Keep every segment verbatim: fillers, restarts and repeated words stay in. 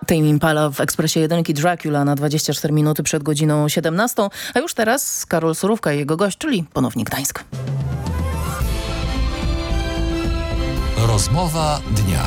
Tame Impala w Ekspresie Jedynki, Dracula na dwadzieścia cztery minuty przed godziną siedemnastą. A już teraz Karol Surówka i jego gość, czyli ponownie Gdańsk. Rozmowa dnia.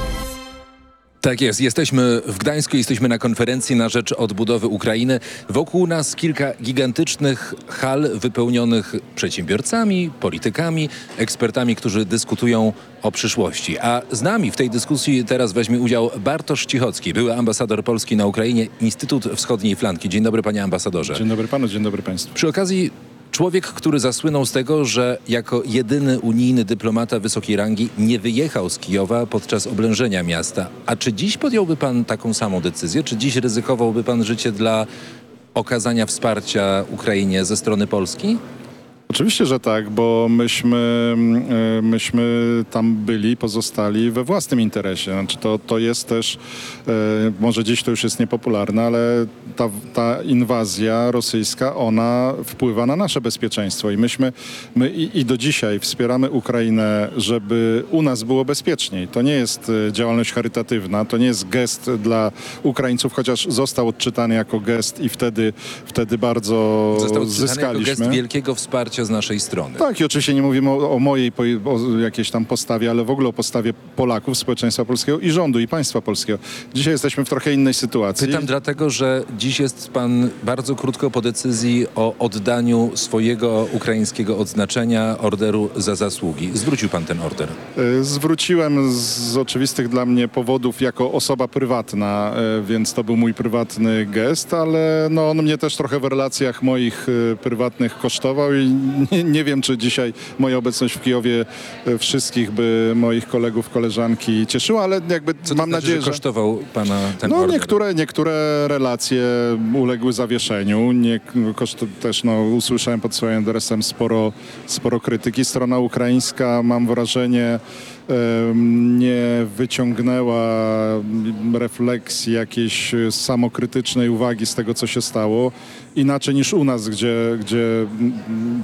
Tak jest, jesteśmy w Gdańsku, jesteśmy na konferencji na rzecz odbudowy Ukrainy. Wokół nas kilka gigantycznych hal wypełnionych przedsiębiorcami, politykami, ekspertami, którzy dyskutują o przyszłości. A z nami w tej dyskusji teraz weźmie udział Bartosz Cichocki, były ambasador Polski na Ukrainie, Instytut Wschodniej Flanki. Dzień dobry, panie ambasadorze. Dzień dobry panu, dzień dobry państwu. Przy okazji człowiek, który zasłynął z tego, że jako jedyny unijny dyplomata wysokiej rangi nie wyjechał z Kijowa podczas oblężenia miasta. A czy dziś podjąłby pan taką samą decyzję? Czy dziś ryzykowałby pan życie dla okazania wsparcia Ukrainie ze strony Polski? Oczywiście, że tak, bo myśmy, myśmy tam byli, pozostali we własnym interesie. Znaczy to, to jest też, może dziś to już jest niepopularne, ale ta, ta inwazja rosyjska, ona wpływa na nasze bezpieczeństwo i myśmy, my i, i do dzisiaj wspieramy Ukrainę, żeby u nas było bezpieczniej. To nie jest działalność charytatywna, to nie jest gest dla Ukraińców, chociaż został odczytany jako gest i wtedy, wtedy bardzo Został zyskaliśmy. Jako gest wielkiego wsparcia z naszej strony. Tak, i oczywiście nie mówimy o, o mojej o jakiejś tam postawie, ale w ogóle o postawie Polaków, społeczeństwa polskiego i rządu, i państwa polskiego. Dzisiaj jesteśmy w trochę innej sytuacji. Pytam dlatego, że dziś jest pan bardzo krótko po decyzji o oddaniu swojego ukraińskiego odznaczenia, orderu za zasługi. Zwrócił pan ten order? Zwróciłem z oczywistych dla mnie powodów jako osoba prywatna, więc to był mój prywatny gest, ale no on mnie też trochę w relacjach moich prywatnych kosztował i nie, nie wiem, czy dzisiaj moja obecność w Kijowie wszystkich by moich kolegów, koleżanki cieszyła, ale jakby Co to mam znaczy, nadzieję, że że kosztował pana ten no, order? niektóre, niektóre relacje uległy zawieszeniu. Nie, koszt, też no, usłyszałem pod swoim adresem sporo, sporo krytyki. Strona ukraińska, mam wrażenie, nie wyciągnęła refleksji, jakiejś samokrytycznej uwagi z tego, co się stało. Inaczej niż u nas, gdzie, gdzie